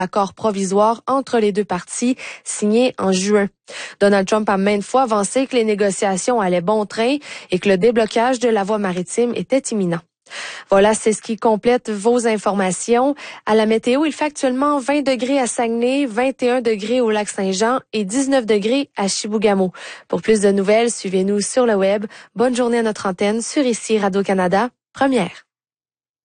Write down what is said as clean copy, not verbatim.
accord provisoire entre les deux parties signé en juin. Donald Trump a maintes fois avancé que les négociations allaient bon train et que le déblocage de la voie maritime était imminent. Voilà, c'est ce qui complète vos informations. À la météo, il fait actuellement 20 degrés à Saguenay, 21 degrés au Lac-Saint-Jean et 19 degrés à Chibougamau. Pour plus de nouvelles, suivez-nous sur le web. Bonne journée à notre antenne sur ici Radio-Canada, première.